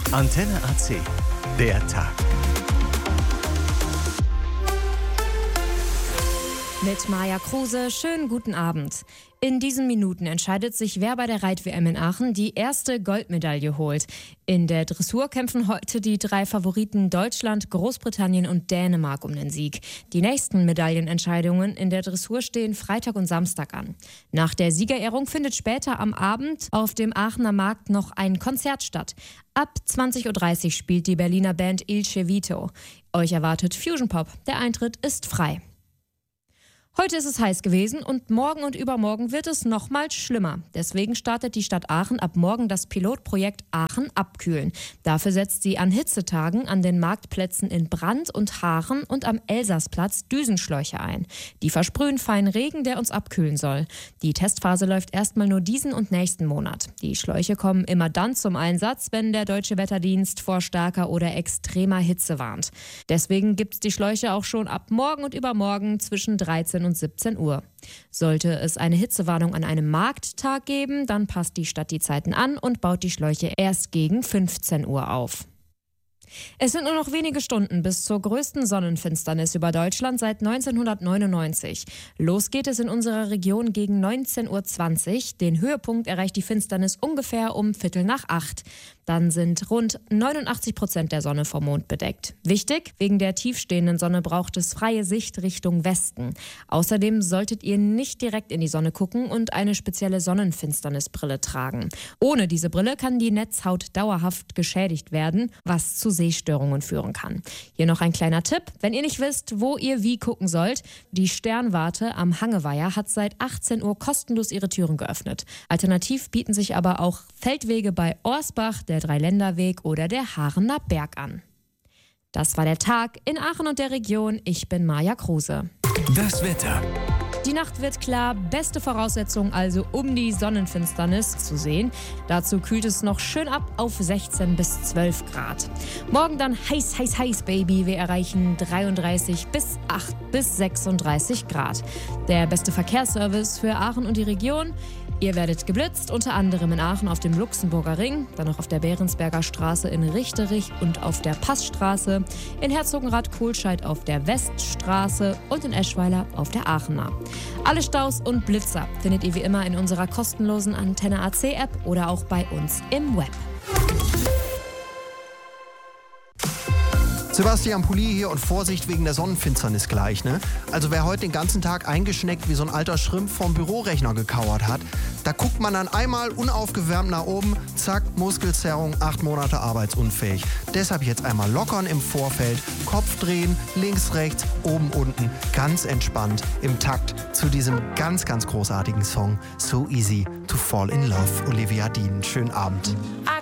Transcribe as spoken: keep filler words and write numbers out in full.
Antenne A C, der Tag. Mit Maja Kruse, schönen guten Abend. In diesen Minuten entscheidet sich, wer bei der Reit-W M in Aachen die erste Goldmedaille holt. In der Dressur kämpfen heute die drei Favoriten Deutschland, Großbritannien und Dänemark um den Sieg. Die nächsten Medaillenentscheidungen in der Dressur stehen Freitag und Samstag an. Nach der Siegerehrung findet später am Abend auf dem Aachener Markt noch ein Konzert statt. Ab zwanzig Uhr dreißig spielt die Berliner Band Il Cevito. Euch erwartet Fusion Pop. Der Eintritt ist frei. Heute ist es heiß gewesen und morgen und übermorgen wird es nochmals schlimmer. Deswegen startet die Stadt Aachen ab morgen das Pilotprojekt Aachen abkühlen. Dafür setzt sie an Hitzetagen an den Marktplätzen in Brand und Haaren und am Elsassplatz Düsenschläuche ein. Die versprühen feinen Regen, der uns abkühlen soll. Die Testphase läuft erstmal nur diesen und nächsten Monat. Die Schläuche kommen immer dann zum Einsatz, wenn der Deutsche Wetterdienst vor starker oder extremer Hitze warnt. Deswegen gibt es die Schläuche auch schon ab morgen und übermorgen zwischen dreizehn und siebzehn Uhr. Sollte es eine Hitzewarnung an einem Markttag geben, dann passt die Stadt die Zeiten an und baut die Schläuche erst gegen fünfzehn Uhr auf. Es sind nur noch wenige Stunden bis zur größten Sonnenfinsternis über Deutschland seit neunzehnhundertneunundneunzig. Los geht es in unserer Region gegen neunzehn Uhr zwanzig. Den Höhepunkt erreicht die Finsternis ungefähr um Viertel nach acht. Dann sind rund neunundachtzig Prozent der Sonne vom Mond bedeckt. Wichtig, wegen der tiefstehenden Sonne braucht es freie Sicht Richtung Westen. Außerdem solltet ihr nicht direkt in die Sonne gucken und eine spezielle Sonnenfinsternisbrille tragen. Ohne diese Brille kann die Netzhaut dauerhaft geschädigt werden, was zu Sehstörungen führen kann. Hier noch ein kleiner Tipp, wenn ihr nicht wisst, wo ihr wie gucken sollt. Die Sternwarte am Hangeweiher hat seit achtzehn Uhr kostenlos ihre Türen geöffnet. Alternativ bieten sich aber auch Feldwege bei Orsbach, der Dreiländerweg oder der Haarener Berg an. Das war der Tag in Aachen und der Region. Ich bin Maja Kruse. Das Wetter. Die Nacht wird klar, beste Voraussetzung also, um die Sonnenfinsternis zu sehen. Dazu kühlt es noch schön ab auf sechzehn bis zwölf Grad. Morgen dann heiß, heiß, heiß, Baby. Wir erreichen dreiunddreißig bis acht bis sechsunddreißig Grad. Der beste Verkehrsservice für Aachen und die Region. Ihr werdet geblitzt, unter anderem in Aachen auf dem Luxemburger Ring, dann noch auf der Behrensberger Straße in Richterich und auf der Passstraße, in Herzogenrath-Kohlscheid auf der Weststraße und in Eschweiler auf der Aachener. Alle Staus und Blitzer findet ihr wie immer in unserer kostenlosen Antenne A C App oder auch bei uns im Web. Sebastian Pulli hier und Vorsicht wegen der Sonnenfinsternis gleich, ne? Also wer heute den ganzen Tag eingeschneckt wie so ein alter Schrimp vorm Bürorechner gekauert hat, da guckt man dann einmal unaufgewärmt nach oben, zack, Muskelzerrung, acht Monate arbeitsunfähig. Deshalb jetzt einmal lockern im Vorfeld, Kopf drehen, links, rechts, oben, unten, ganz entspannt im Takt zu diesem ganz, ganz großartigen Song So Easy to Fall in Love, Olivia Dean. Schönen Abend.